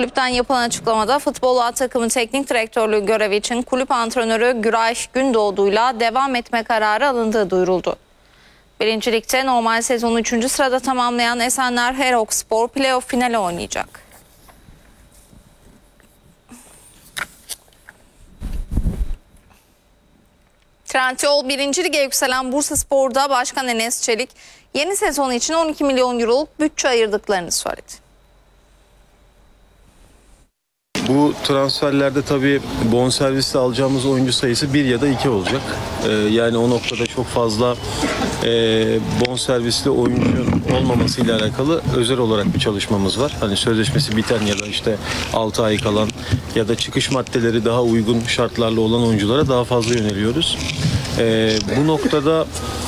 Kulüpten yapılan açıklamada futbol A takımı teknik direktörlüğü görevi için kulüp antrenörü Güray Gündoğdu'yla devam etme kararı alındığı duyuruldu. Birincilikte normal sezonu 3. sırada tamamlayan Esenler Herokspor playoff finali oynayacak. Trendyol 1. Lig'e yükselen Bursaspor'da Başkan Enes Çelik yeni sezon için 12 milyon euroluk bütçe ayırdıklarını söyledi. Bu transferlerde tabii bonservisle alacağımız oyuncu sayısı 1 ya da 2 olacak. Yani o noktada çok fazla bonservisli oyuncu olmamasıyla alakalı özel olarak bir çalışmamız var. Hani sözleşmesi biten ya da işte 6 ay kalan ya da çıkış maddeleri daha uygun şartlarla olan oyunculara daha fazla yöneliyoruz. Bu noktada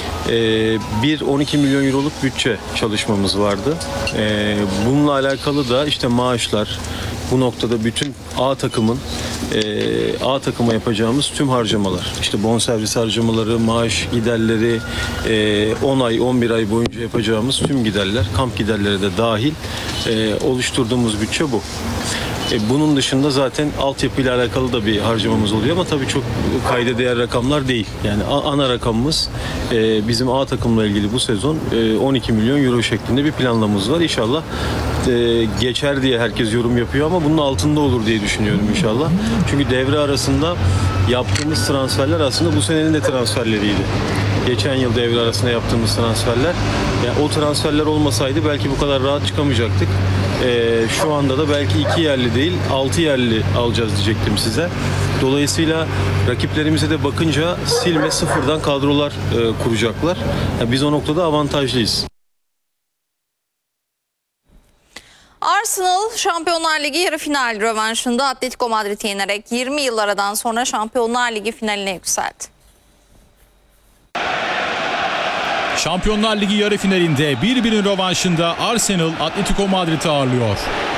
12 milyon euroluk bütçe çalışmamız vardı. Bununla alakalı da işte maaşlar, bu noktada bütün A takıma yapacağımız tüm harcamalar, işte bonservis harcamaları, maaş giderleri, 10 ay 11 ay boyunca yapacağımız tüm giderler, kamp giderleri de dahil oluşturduğumuz bütçe bu. Bunun dışında zaten altyapıyla alakalı da bir harcamamız oluyor ama tabii çok kayda değer rakamlar değil. Yani ana rakamımız bizim A takımla ilgili bu sezon 12 milyon euro şeklinde bir planlamamız var. İnşallah geçer diye herkes yorum yapıyor ama bunun altında olur diye düşünüyorum inşallah. Çünkü devre arasında yaptığımız transferler aslında bu senenin de transferleriydi. Geçen yıl devre arasında yaptığımız transferler. Yani o transferler olmasaydı belki bu kadar rahat çıkamayacaktık. Şu anda da belki 2 yerli değil 6 yerli alacağız diyecektim size. Dolayısıyla rakiplerimize de bakınca silme sıfırdan kadrolar kuracaklar. Yani biz o noktada avantajlıyız. Arsenal Şampiyonlar Ligi yarı final rövanşında Atletico Madrid'i yenerek 20 yıl aradan sonra Şampiyonlar Ligi finaline yükseldi. Şampiyonlar Ligi yarı finalinde 1-1'in rövanşında Arsenal Atletico Madrid'i ağırlıyor.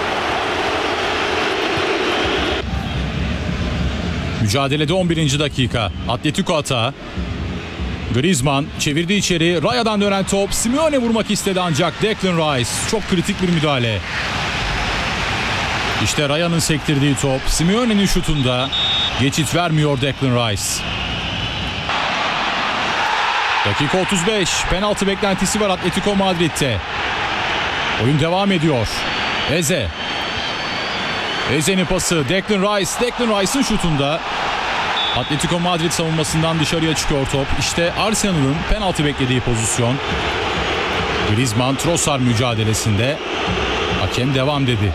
Mücadelede 11. dakika. Atletico atağı. Griezmann çevirdi içeri. Raya'dan dönen top. Simeone vurmak istedi ancak Declan Rice. Çok kritik bir müdahale. İşte Raya'nın sektirdiği top. Simeone'nin şutunda geçit vermiyor Declan Rice. Dakika 35. Penaltı beklentisi var Atletico Madrid'te. Oyun devam ediyor. Eze. Eze'nin pası. Declan Rice. Declan Rice'ın şutunda. Atletico Madrid savunmasından dışarıya çıkıyor top. İşte Arsenal'ın penaltı beklediği pozisyon. Griezmann Trossard mücadelesinde. Hakem devam dedi.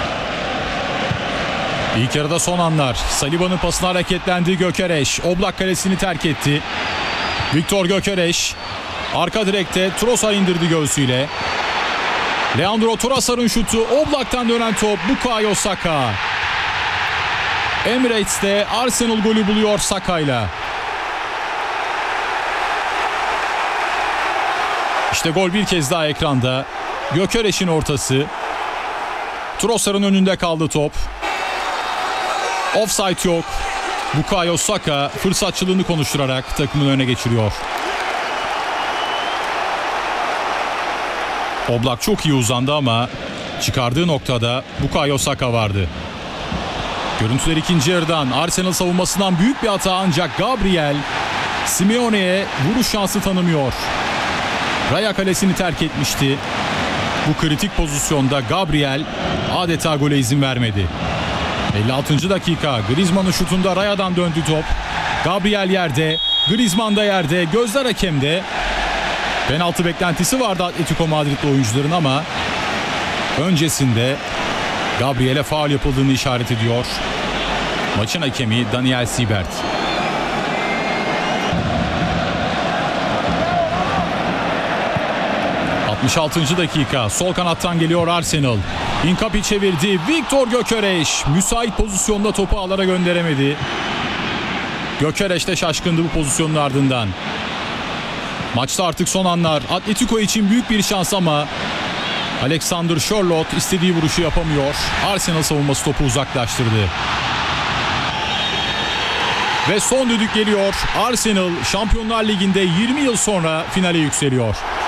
İlk yarıda son anlar. Saliba'nın pasına hareketlendi Gyökeres. Oblak kalesini terk etti. Viktor Gyökeres arka direkte Trossard indirdi göğsüyle. Leandro Trossard'ın şutu, Oblak'tan dönen top Bukayo Saka. Emirates'te Arsenal golü buluyor Saka'yla. İşte gol bir kez daha ekranda. Gyökeres'in ortası. Trossard'ın önünde kaldı top. Offside yok. Bukayo Saka fırsatçılığını konuşturarak takımın öne geçiriyor. Oblak çok iyi uzandı ama çıkardığı noktada Bukayo Saka vardı. Görüntüler ikinci yarıdan. Arsenal savunmasından büyük bir hata ancak Gabriel Simeone'ye vuruş şansı tanımıyor. Raya kalesini terk etmişti. Bu kritik pozisyonda Gabriel adeta gole izin vermedi. 56. dakika. Griezmann'ın şutunda Raya'dan döndü top. Gabriel yerde. Griezmann da yerde. Gözler hakemde. Penaltı beklentisi vardı Atletico Madrid'li oyuncuların ama öncesinde Gabriel'e faul yapıldığını işaret ediyor maçın hakemi Daniel Siebert. ...66. dakika... ...sol kanattan geliyor Arsenal... ...Incapi çevirdi... ...Viktor Gyökeres... ...müsait pozisyonda topu ağlara gönderemedi... ...Gyökeres de şaşkındı bu pozisyonun ardından... ...maçta artık son anlar... ...Atletico için büyük bir şans ama... Alexander Sørloth istediği vuruşu yapamıyor... ...Arsenal savunması topu uzaklaştırdı... Ve son düdük geliyor. Arsenal Şampiyonlar Ligi'nde 20 yıl sonra finale yükseliyor.